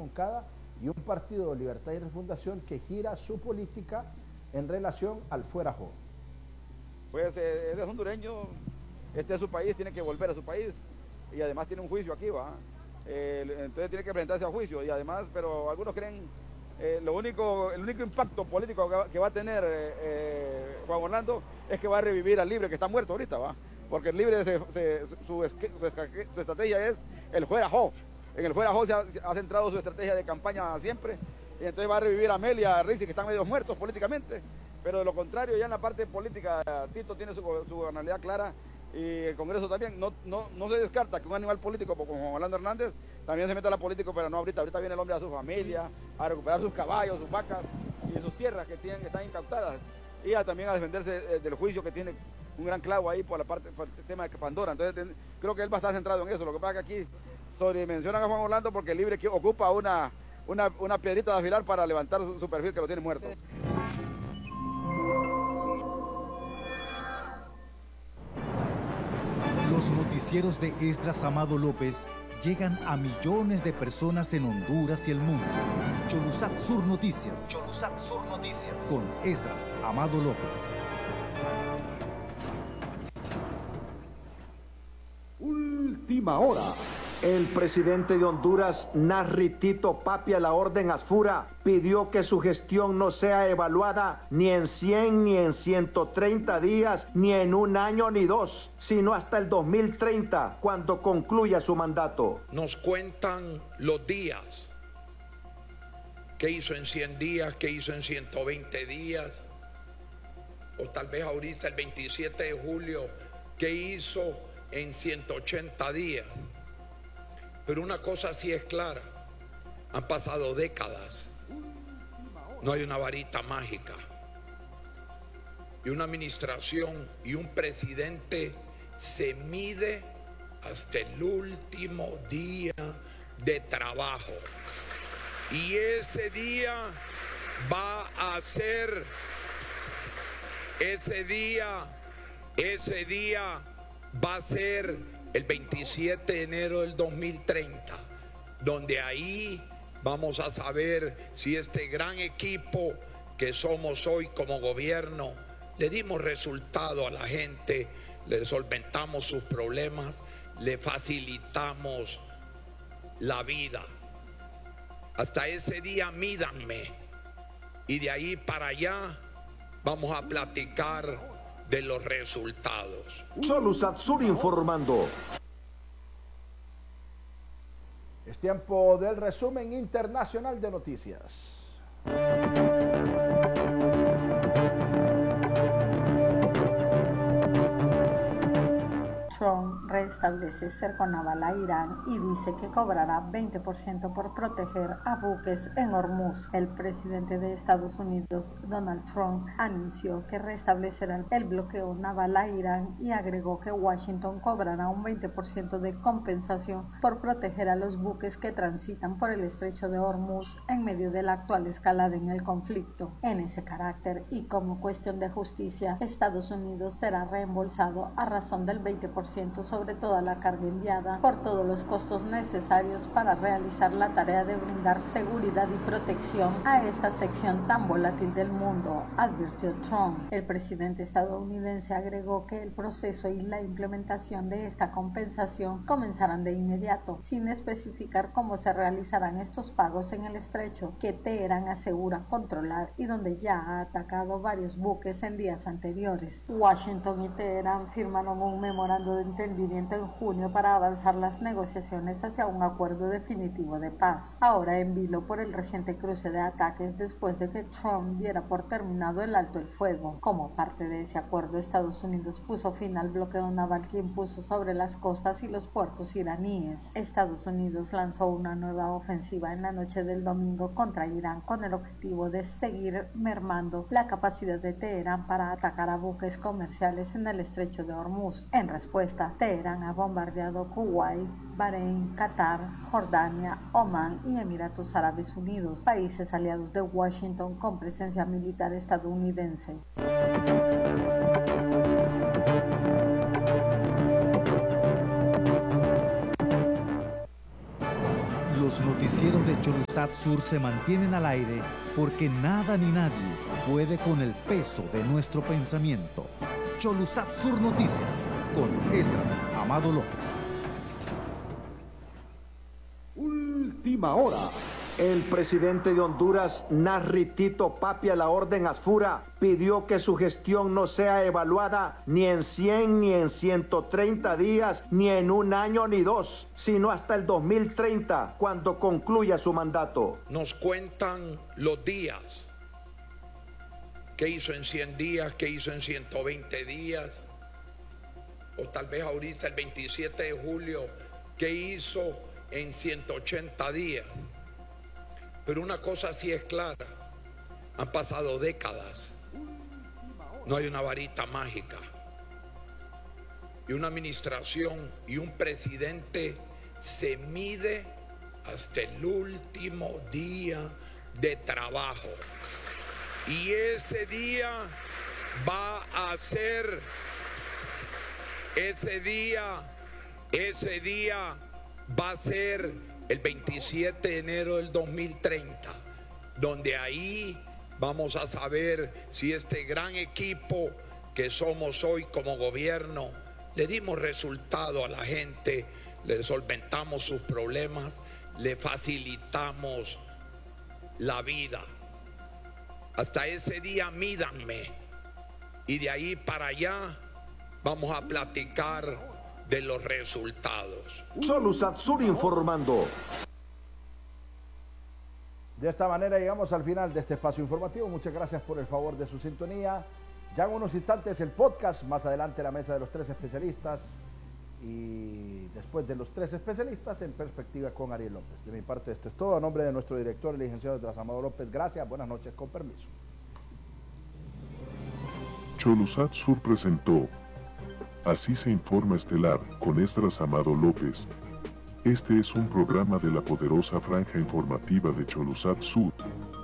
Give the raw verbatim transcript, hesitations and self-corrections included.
Moncada y un partido de Libertad y Refundación que gira su política en relación al fuera Jo. Pues eh, él es hondureño, este es su país, tiene que volver a su país y además tiene un juicio aquí, va. Eh, entonces tiene que presentarse a juicio y además, pero algunos creen, eh, lo único, el único impacto político que va, que va a tener eh, eh, Juan Orlando es que va a revivir al Libre, que está muerto ahorita, va. Porque el Libre, se, se, su, su, su estrategia es el fuera Jo. En el fuera Jo se ha, se ha centrado su estrategia de campaña siempre. Y entonces va a revivir a Amelia, a Rizzi, que están medio muertos políticamente. Pero de lo contrario, ya en la parte política, Tito tiene su, su gobernabilidad clara y el Congreso también. No, no, no se descarta que un animal político como Juan Orlando Hernández también se meta a la política, pero no ahorita. Ahorita viene el hombre a su familia, a recuperar sus caballos, sus vacas y sus tierras que, tienen, que están incautadas. Y a, también a defenderse del juicio que tiene un gran clavo ahí por la parte por el tema de Pandora. Entonces creo que él va a estar centrado en eso. Lo que pasa es que aquí sobredimensionan a Juan Orlando porque el Libre que ocupa una, una, una piedrita de afilar para levantar su, su perfil que lo tiene muerto. Los noticieros de Esdras Amado López llegan a millones de personas en Honduras y el mundo. Cholusac Sur Noticias. Cholusac Sur Noticias. Con Esdras Amado López. Última hora. El presidente de Honduras, Narri Tito Papi a la orden Asfura, pidió que su gestión no sea evaluada ni en cien, ni en ciento treinta días, ni en un año, ni dos, sino hasta el dos mil treinta, cuando concluya su mandato. Nos cuentan los días. ¿Qué hizo en cien días? ¿Qué hizo en ciento veinte días? O tal vez ahorita el veintisiete de julio, ¿qué hizo en ciento ochenta días? Pero una cosa sí es clara, han pasado décadas, no hay una varita mágica. Y una administración y un presidente se mide hasta el último día de trabajo. Y ese día va a ser, ese día, ese día va a ser el veintisiete de enero del dos mil treinta, donde ahí vamos a saber si este gran equipo que somos hoy como gobierno, le dimos resultado a la gente, le solventamos sus problemas, le facilitamos la vida. Hasta ese día mídanme y de ahí para allá vamos a platicar de los resultados. Cholusac Sur informando. Es tiempo del resumen internacional de noticias. Trump restablece cerco naval a Irán y dice que cobrará veinte por ciento por proteger a buques en Hormuz. El presidente de Estados Unidos, Donald Trump, anunció que restablecerá el bloqueo naval a Irán y agregó que Washington cobrará un veinte por ciento de compensación por proteger a los buques que transitan por el estrecho de Hormuz en medio de la actual escalada en el conflicto. En ese carácter y como cuestión de justicia, Estados Unidos será reembolsado a razón del veinte por ciento sobre toda la carga enviada por todos los costos necesarios para realizar la tarea de brindar seguridad y protección a esta sección tan volátil del mundo, advirtió Trump. El presidente estadounidense agregó que el proceso y la implementación de esta compensación comenzarán de inmediato, sin especificar cómo se realizarán estos pagos en el estrecho, que Teherán asegura controlar y donde ya ha atacado varios buques en días anteriores. Washington y Teherán firmaron un memorándum de entendimiento en junio para avanzar las negociaciones hacia un acuerdo definitivo de paz, ahora en vilo por el reciente cruce de ataques después de que Trump diera por terminado el alto el fuego. Como parte de ese acuerdo, Estados Unidos puso fin al bloqueo naval que impuso sobre las costas y los puertos iraníes. Estados Unidos lanzó una nueva ofensiva en la noche del domingo contra Irán con el objetivo de seguir mermando la capacidad de Teherán para atacar a buques comerciales en el estrecho de Hormuz. En respuesta, Teherán ha bombardeado Kuwait, Bahrein, Qatar, Jordania, Omán y Emiratos Árabes Unidos, países aliados de Washington con presencia militar estadounidense. Los noticieros de Cholusat Sur se mantienen al aire porque nada ni nadie puede con el peso de nuestro pensamiento. Cholusat Sur Noticias, con Esdras Amado López. Última hora. El presidente de Honduras, Narritito Papi la Orden Asfura, pidió que su gestión no sea evaluada ni en cien, ni en ciento treinta días, ni en un año ni dos, sino hasta el dos mil treinta, cuando concluya su mandato. Nos cuentan los días. ¿Qué hizo en cien días? ¿Qué hizo en ciento veinte días? O tal vez ahorita el veintisiete de julio, ¿qué hizo en ciento ochenta días? Pero una cosa sí es clara, han pasado décadas, no hay una varita mágica. Y una administración y un presidente se mide hasta el último día de trabajo. Y ese día va a ser, ese día, ese día va a ser el veintisiete de enero del dos mil treinta, donde ahí vamos a saber si este gran equipo que somos hoy como gobierno, le dimos resultado a la gente, le solventamos sus problemas, le facilitamos la vida. Hasta ese día mídanme, y de ahí para allá vamos a platicar de los resultados. Cholusat Sur informando. De esta manera llegamos al final de este espacio informativo. Muchas gracias por el favor de su sintonía. Ya en unos instantes el podcast, más adelante la mesa de los tres especialistas y después de los tres especialistas en perspectiva con Ariel López. De mi parte esto es todo. A nombre de nuestro director, el licenciado Esdras Amado López, gracias, buenas noches, con permiso. Cholusat Sur presentó Así se informa estelar, con Esdras Amado López. Este es un programa de la poderosa franja informativa de Cholusat Sur.